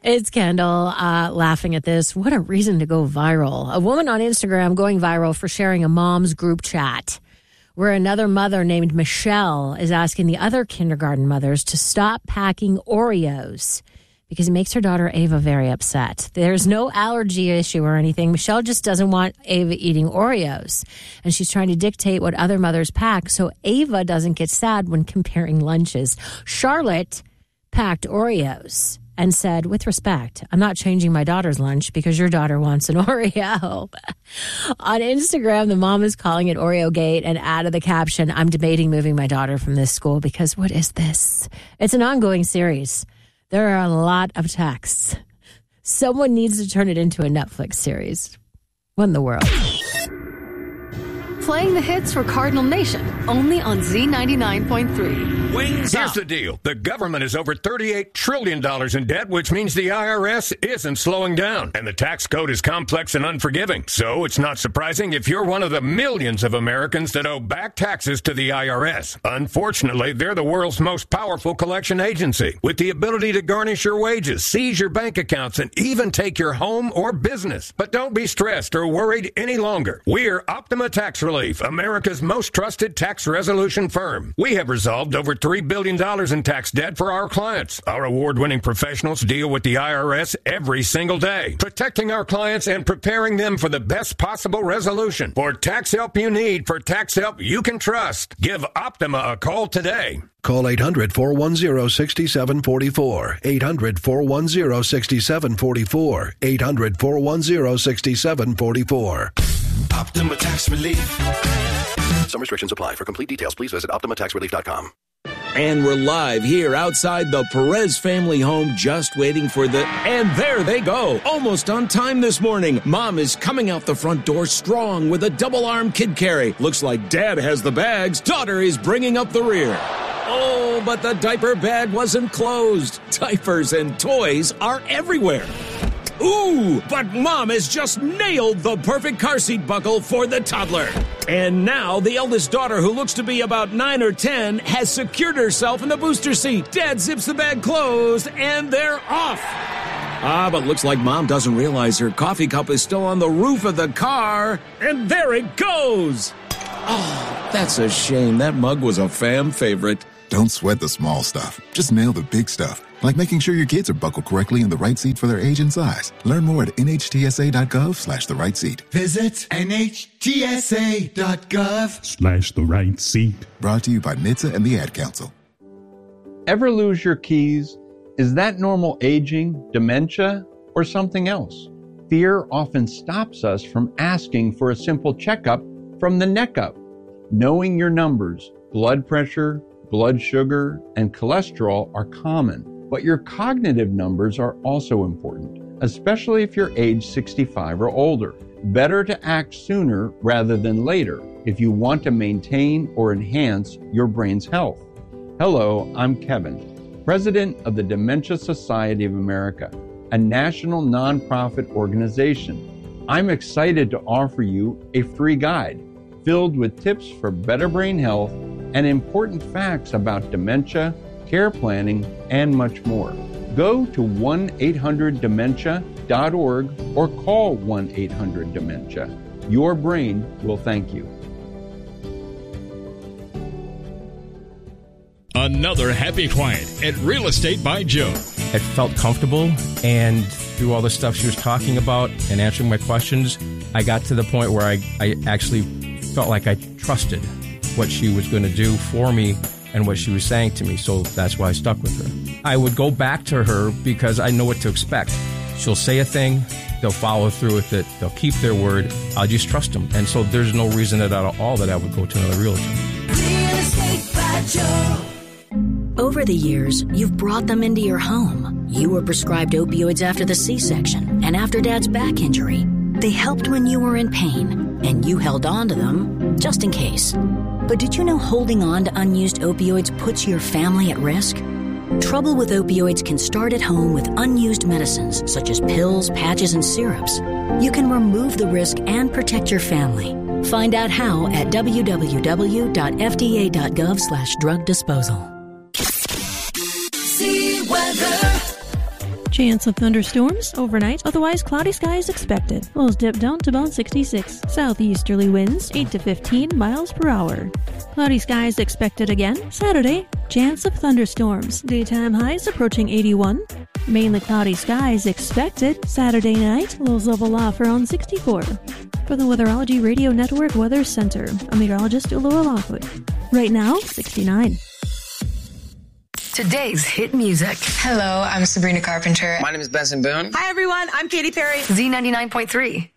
It's Kendall laughing at this. What a reason to go viral. A woman on Instagram going viral for sharing a mom's group chat where another mother named Michelle is asking the other kindergarten mothers to stop packing Oreos because it makes her daughter Ava very upset. There's no allergy issue or anything. Michelle just doesn't want Ava eating Oreos. And she's trying to dictate what other mothers pack so Ava doesn't get sad when comparing lunches. Charlotte packed Oreos and said, with respect, I'm not changing my daughter's lunch because your daughter wants an Oreo. On Instagram, the mom is calling it Oreo Gate and added the caption, I'm debating moving my daughter from this school because what is this? It's an ongoing series. There are a lot of texts. Someone needs to turn it into a Netflix series. What in the world? Playing the hits for Cardinal Nation, only on Z99.3. Wings Here's the deal. The government is over $38 trillion in debt, which means the IRS isn't slowing down. And the tax code is complex and unforgiving. So it's not surprising if you're one of the millions of Americans that owe back taxes to the IRS. Unfortunately, they're the world's most powerful collection agency, with the ability to garnish your wages, seize your bank accounts, and even take your home or business. But don't be stressed or worried any longer. We're Optima Tax Relief, America's most trusted tax resolution firm. We have resolved over $3 billion in tax debt for our clients. Our award-winning professionals deal with the IRS every single day, protecting our clients and preparing them for the best possible resolution. For tax help you need, for tax help you can trust, give Optima a call today. Call 800-410-6744. 800-410-6744. 800-410-6744. Optima Tax Relief. Some restrictions apply. For complete details, please visit OptimaTaxRelief.com. And we're live here outside the Perez family home, just waiting for the... And there they go. Almost on time this morning. Mom is coming out the front door strong with a double-arm kid carry. Looks like Dad has the bags. Daughter is bringing up the rear. Oh, but the diaper bag wasn't closed. Diapers and toys are everywhere. Ooh, but Mom has just nailed the perfect car seat buckle for the toddler. And now the eldest daughter, who looks to be about 9 or 10, has secured herself in the booster seat. Dad zips the bag closed, and they're off. But looks like Mom doesn't realize her coffee cup is still on the roof of the car. And there it goes. Oh, that's a shame. That mug was a fam favorite. Don't sweat the small stuff. Just nail the big stuff, like making sure your kids are buckled correctly in the right seat for their age and size. Learn more at nhtsa.gov/the right seat. Visit nhtsa.gov/the right seat. Brought to you by NHTSA and the Ad Council. Ever lose your keys? Is that normal aging, dementia, or something else? Fear often stops us from asking for a simple checkup from the neck up. Knowing your numbers, blood pressure, blood sugar, and cholesterol are common, but your cognitive numbers are also important, especially if you're age 65 or older. Better to act sooner rather than later if you want to maintain or enhance your brain's health. Hello, I'm Kevin, President of the Dementia Society of America, a national nonprofit organization. I'm excited to offer you a free guide filled with tips for better brain health and important facts about dementia, care planning, and much more. Go to 1-800-DEMENTIA.org or call 1-800-DEMENTIA. Your brain will thank you. Another happy client at Real Estate by Joe. It felt comfortable, and through all the stuff she was talking about and answering my questions, I got to the point where I actually felt like I trusted what she was going to do for me and what she was saying to me, so that's why I stuck with her. I would go back to her because I know what to expect. She'll say a thing, they'll follow through with it, they'll keep their word, I'll just trust them. And so there's no reason at all that I would go to another realtor. Real Estate by Joe. Over the years, you've brought them into your home. You were prescribed opioids after the C-section and after Dad's back injury. They helped when you were in pain, and you held on to them just in case. But did you know holding on to unused opioids puts your family at risk? Trouble with opioids can start at home with unused medicines such as pills, patches, and syrups. You can remove the risk and protect your family. Find out how at www.fda.gov/drug disposal. See weather. Chance of thunderstorms overnight, otherwise cloudy skies expected. Lows dip down to about 66. Southeasterly winds 8 to 15 miles per hour. Cloudy skies expected again. Saturday, chance of thunderstorms. Daytime highs approaching 81. Mainly cloudy skies expected. Saturday night, lows level off around 64. For the Weatherology Radio Network Weather Center, I'm meteorologist Laura Lockwood. Right now, 69. Today's hit music. Hello, I'm Sabrina Carpenter. My name is Benson Boone. Hi, everyone. I'm Katy Perry. Z99.3.